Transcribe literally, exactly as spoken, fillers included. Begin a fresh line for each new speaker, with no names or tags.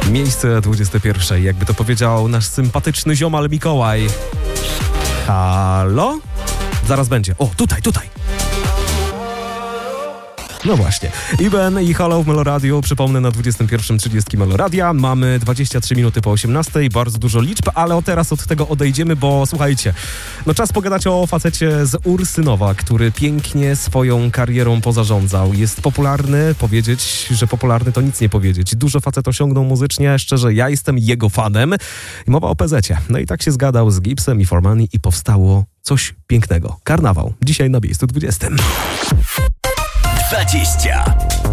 Miejsce dwudzieste pierwsze, jakby to powiedział nasz sympatyczny ziomal Mikołaj. Halo? Zaraz będzie. O, tutaj, tutaj. No właśnie. Iben i Halo w Meloradio. Przypomnę, na dwudziestym pierwszym trzydzieści Meloradia. Mamy dwadzieścia trzy minuty po osiemnastej. Bardzo dużo liczb, ale o teraz od tego odejdziemy, bo słuchajcie, no czas pogadać o facecie z Ursynowa, który pięknie swoją karierą pozarządzał. Jest popularny. Powiedzieć, że popularny to nic nie powiedzieć. Dużo facet osiągnął muzycznie. Szczerze, ja jestem jego fanem. I mowa o P Z-cie. No i tak się zgadał z Gipsem i For Money i powstało coś pięknego. Karnawał. Dzisiaj na miejscu dwudziestym.
dwadzieścia.